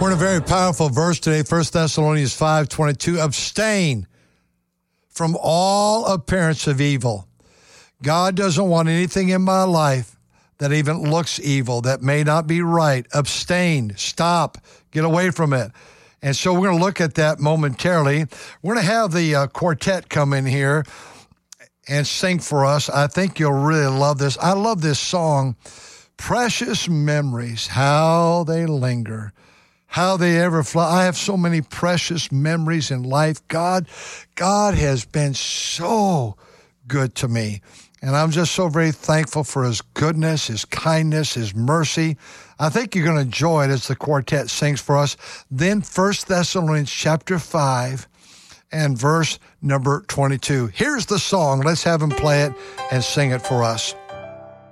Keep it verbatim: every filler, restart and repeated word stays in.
We're in a very powerful verse today, First Thessalonians five twenty-two. Abstain from all appearance of evil. God doesn't want anything in my life that even looks evil, that may not be right. Abstain, stop, get away from it. And so we're going to look at that momentarily. We're going to have the uh, quartet come in here and sing for us. I think you'll really love this. I love this song, Precious Memories, how they linger. How they ever fly. I have so many precious memories in life. God, God has been so good to me. And I'm just so very thankful for his goodness, his kindness, his mercy. I think you're going to enjoy it as the quartet sings for us. Then First Thessalonians chapter five and verse number twenty-two. Here's the song. Let's have him play it and sing it for us.